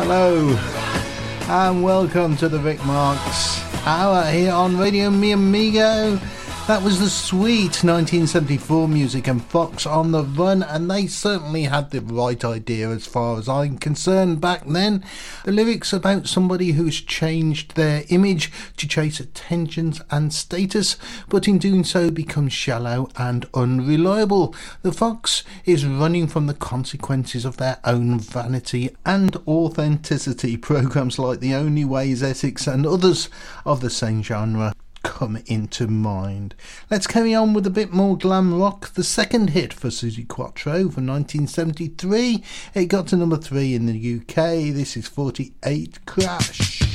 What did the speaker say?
Hello and welcome to the Vic Marks Hour here on Radio Mi Amigo. That was the sweet 1974 music and Fox on the Run, and they certainly had the right idea as far as I'm concerned back then. The lyrics about somebody who's changed their image to chase attentions and status, but in doing so becomes shallow and unreliable. The Fox is running from the consequences of their own vanity and authenticity. Programmes like The Only Way is Essex and others of the same genre come into mind. Let's carry on with a bit more glam rock. The second hit for Suzi Quatro from 1973. It got to number 3 in the UK. This is 48 Crash.